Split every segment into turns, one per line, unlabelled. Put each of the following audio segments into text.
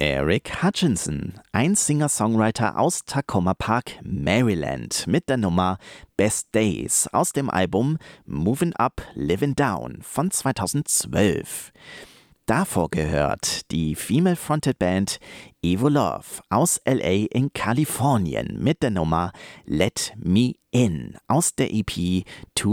Eric Hutchinson, ein Singer-Songwriter aus Tacoma Park, Maryland, mit der Nummer Best Days aus dem Album Moving Up, Living Down von 2012. Davor gehört die Female-Fronted Band Evo Love aus LA in Kalifornien mit der Nummer Let Me In aus der EP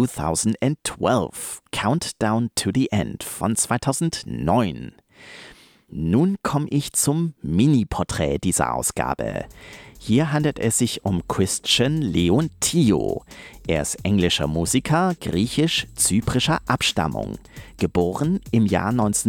2012, Countdown to the End von 2009. Nun komme ich zum Mini-Porträt dieser Ausgabe. Hier handelt es sich um Christian Leontio. Er ist englischer Musiker griechisch-zyprischer Abstammung, geboren im Jahr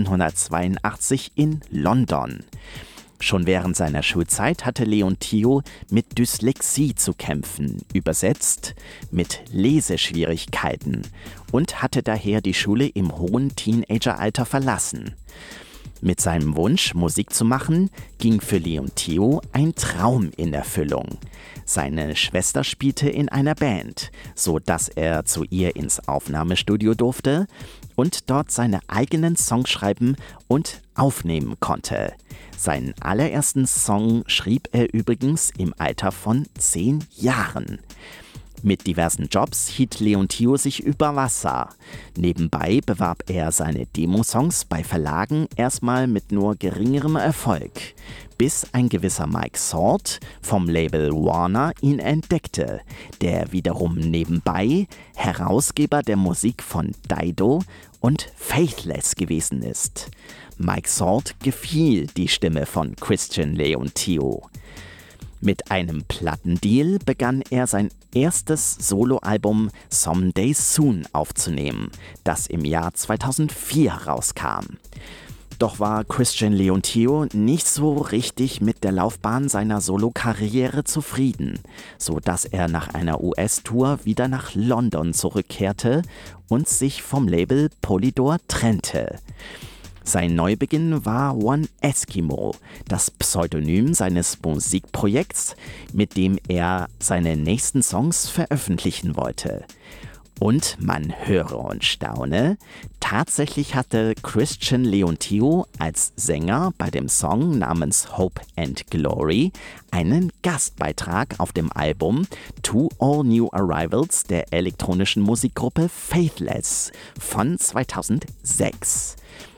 1982 in London. Schon während seiner Schulzeit hatte Leontio mit Dyslexie zu kämpfen, übersetzt mit Leseschwierigkeiten, und hatte daher die Schule im hohen Teenageralter verlassen. Mit seinem Wunsch, Musik zu machen, ging für Leontio ein Traum in Erfüllung. Seine Schwester spielte in einer Band, so dass er zu ihr ins Aufnahmestudio durfte und dort seine eigenen Songs schreiben und aufnehmen konnte. Seinen allerersten Song schrieb er übrigens im Alter von 10 Jahren. Mit diversen Jobs hielt Leontio sich über Wasser. Nebenbei bewarb er seine Demosongs bei Verlagen erstmal mit nur geringerem Erfolg, bis ein gewisser Mike Salt vom Label Warner ihn entdeckte, der wiederum nebenbei Herausgeber der Musik von Dido und Faithless gewesen ist. Mike Salt gefiel die Stimme von Christian Leontio. Mit einem Plattendeal begann er sein erstes Soloalbum Someday Soon aufzunehmen, das im Jahr 2004 rauskam. Doch war Christian Leontio nicht so richtig mit der Laufbahn seiner Solokarriere zufrieden, so dass er nach einer US-Tour wieder nach London zurückkehrte und sich vom Label Polydor trennte. Sein Neubeginn war One Eskimo, das Pseudonym seines Musikprojekts, mit dem er seine nächsten Songs veröffentlichen wollte. Und man höre und staune, tatsächlich hatte Christian Leontio als Sänger bei dem Song namens Hope and Glory einen Gastbeitrag auf dem Album To All New Arrivals der elektronischen Musikgruppe Faithless von 2006.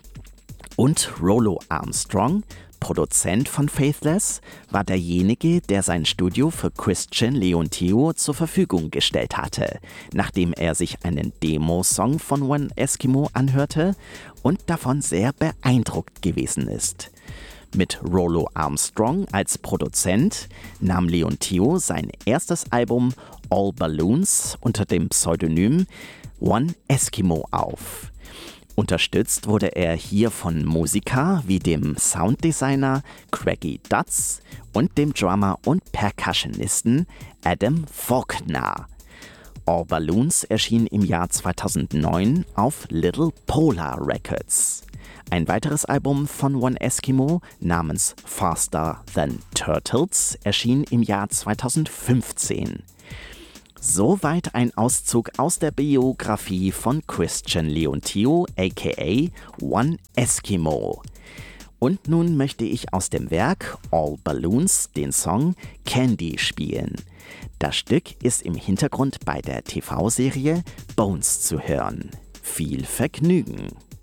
Und Rollo Armstrong, Produzent von Faithless, war derjenige, der sein Studio für Christian Leontio zur Verfügung gestellt hatte, nachdem er sich einen Demo-Song von One Eskimo anhörte und davon sehr beeindruckt gewesen ist. Mit Rollo Armstrong als Produzent nahm Leontio sein erstes Album All Balloons unter dem Pseudonym One Eskimo auf. Unterstützt wurde er hier von Musikern wie dem Sounddesigner Craigie Dutz und dem Drummer und Percussionisten Adam Faulkner. All Balloons erschien im Jahr 2009 auf Little Polar Records. Ein weiteres Album von One Eskimo namens Faster Than Turtles erschien im Jahr 2015. Soweit ein Auszug aus der Biografie von Christian Leontio aka One Eskimo. Und nun möchte ich aus dem Werk All Balloons den Song Candy spielen. Das Stück ist im Hintergrund bei der TV-Serie Bones zu hören. Viel Vergnügen!